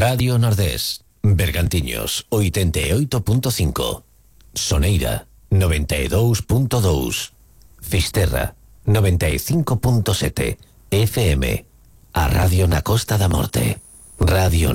Radio Nordés, Bergantiños 88.5, Soneira 92.2, Fisterra 95.7 FM, a Radio na Costa da Morte. Radio